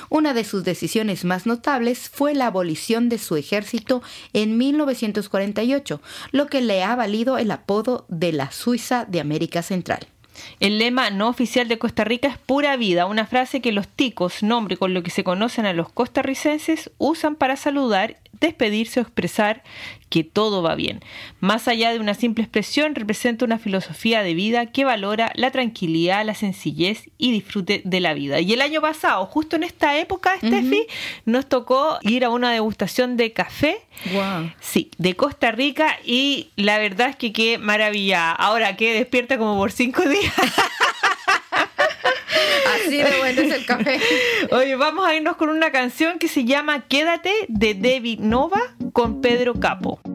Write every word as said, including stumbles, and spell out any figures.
Una de sus decisiones más notables fue la abolición de su ejército en mil novecientos cuarenta y ocho, lo que le ha valido el apodo de la Suiza de América Central. El lema no oficial de Costa Rica es pura vida, una frase que los ticos, nombre con lo que se conocen a los costarricenses, usan para saludar, despedirse o expresar que todo va bien. Más allá de una simple expresión, representa una filosofía de vida que valora la tranquilidad, la sencillez y disfrute de la vida. Y el año pasado, justo en esta época, uh-huh. Steffi, nos tocó ir a una degustación de café. Wow. Sí, de Costa Rica, y la verdad es que qué maravilla. Ahora que despierta como por cinco días. Así de bueno es el café. Oye, vamos a irnos con una canción que se llama Quédate, de David Nova con Pedro Capo.